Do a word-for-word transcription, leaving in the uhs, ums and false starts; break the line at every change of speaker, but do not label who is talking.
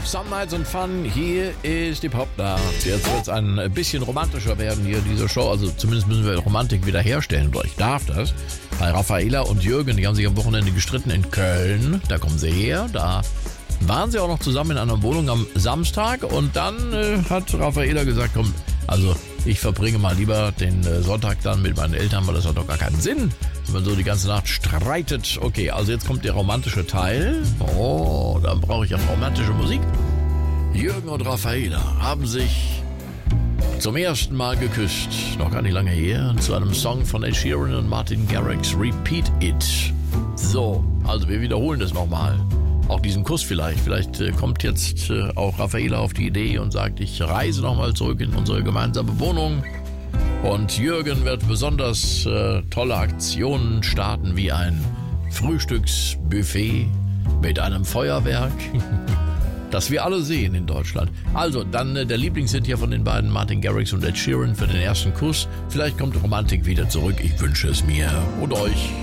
Some Nights and Fun, hier ist die Popnacht. Jetzt wird es ein bisschen romantischer werden hier, diese Show. Also zumindest müssen wir Romantik wiederherstellen. Oder ich darf das. Bei Raffaella und Jürgen, die haben sich am Wochenende gestritten in Köln. Da kommen sie her. Da waren sie auch noch zusammen in einer Wohnung am Samstag. Und dann äh, hat Raffaella gesagt, komm, also ich verbringe mal lieber den äh, Sonntag dann mit meinen Eltern, weil das hat doch gar keinen Sinn, wenn man so die ganze Nacht streitet. Okay, also jetzt kommt der romantische Teil. Oh, dann brauche ich ja romantische Musik. Jürgen und Raffaella haben sich zum ersten Mal geküsst, noch gar nicht lange her, zu einem Song von Ed Sheeran und Martin Garrix, Repeat It. So, also wir wiederholen das nochmal. Auch diesen Kuss vielleicht. Vielleicht äh, kommt jetzt äh, auch Raffaella auf die Idee und sagt, ich reise nochmal zurück in unsere gemeinsame Wohnung. Und Jürgen wird besonders äh, tolle Aktionen starten, wie ein Frühstücksbuffet mit einem Feuerwerk, das wir alle sehen in Deutschland. Also, dann äh, der Lieblingshit hier von den beiden, Martin Garrix und Ed Sheeran, für den ersten Kuss. Vielleicht kommt Romantik wieder zurück. Ich wünsche es mir und euch.